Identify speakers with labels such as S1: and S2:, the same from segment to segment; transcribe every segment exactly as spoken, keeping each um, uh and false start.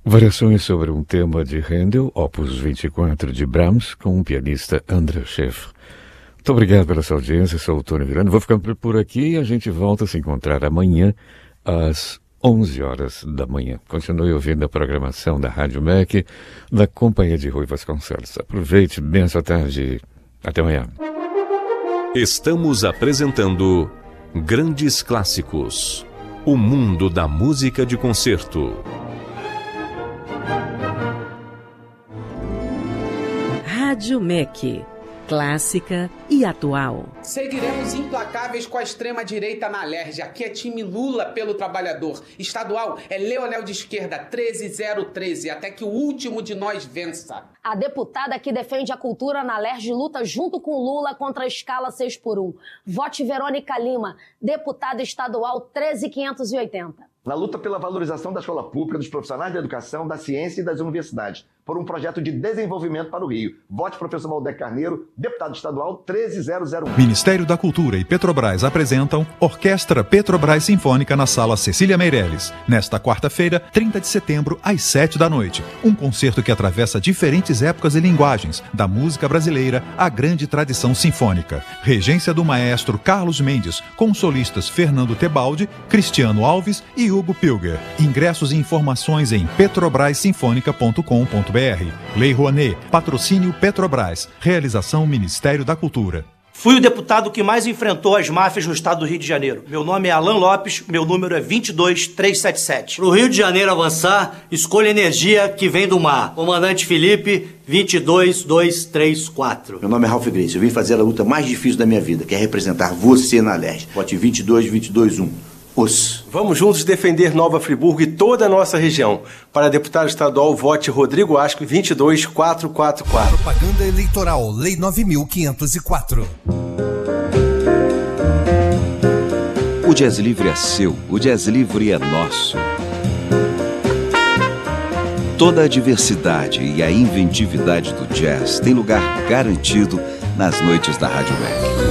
S1: Variações sobre um tema de Handel, opus vinte e quatro de Brahms, com o pianista André Schaeffer. Muito obrigado pela sua audiência, sou o Tony Miranda. Vou ficando por aqui e a gente volta a se encontrar amanhã às onze horas da manhã. Continue ouvindo a programação da Rádio M E C, da Companhia de Rui Vasconcelos. Aproveite, bem essa tarde. Até amanhã.
S2: Estamos apresentando Grandes Clássicos, o mundo da música de concerto.
S3: Rádio M E C, clássica e atual.
S4: Seguiremos implacáveis com a extrema-direita na Alerj. Aqui é time Lula pelo trabalhador. Estadual é Leonel de esquerda, treze zero treze, até que o último de nós vença.
S5: A deputada que defende a cultura na Alerj luta junto com Lula contra a escala seis por um. Vote Verônica Lima, deputada estadual treze mil quinhentos e oitenta.
S6: Na luta pela valorização da escola pública, dos profissionais da educação, da ciência e das universidades, por um projeto de desenvolvimento para o Rio. Vote professor Valdeir Carneiro, deputado estadual treze mil um.
S7: Ministério da Cultura e Petrobras apresentam Orquestra Petrobras Sinfônica na Sala Cecília Meirelles. Nesta quarta-feira, trinta de setembro, às sete da noite. Um concerto que atravessa diferentes épocas e linguagens, da música brasileira à grande tradição sinfônica. Regência do maestro Carlos Mendes, com solistas Fernando Tebaldi, Cristiano Alves e Hugo Pilger. Ingressos e informações em petrobras sinfônica ponto com ponto br. Lei Rouanet, patrocínio Petrobras, realização Ministério da Cultura.
S8: Fui o deputado que mais enfrentou as máfias no estado do Rio de Janeiro. Meu nome é Alan Lopes, meu número é vinte e dois mil trezentos e setenta e sete.
S9: Para o Rio de Janeiro avançar, escolha energia que vem do mar. Comandante Felipe, vinte e dois mil duzentos e trinta e quatro.
S10: Meu nome é Ralph Grace, eu vim fazer a luta mais difícil da minha vida, que é representar você na Alerj. Vote vinte e dois vinte e dois um. Os.
S11: Vamos juntos defender Nova Friburgo e toda a nossa região. Para deputado estadual, vote Rodrigo Asco, vinte e dois mil quatrocentos e quarenta e quatro.
S12: Propaganda eleitoral, Lei nove mil quinhentos e quatro.
S13: O Jazz Livre é seu, o Jazz Livre é nosso. Toda a diversidade e a inventividade do jazz tem lugar garantido nas noites da Rádio M E C.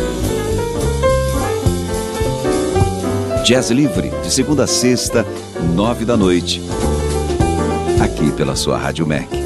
S13: Jazz Livre, de segunda a sexta, nove da noite, aqui pela sua Rádio M E C.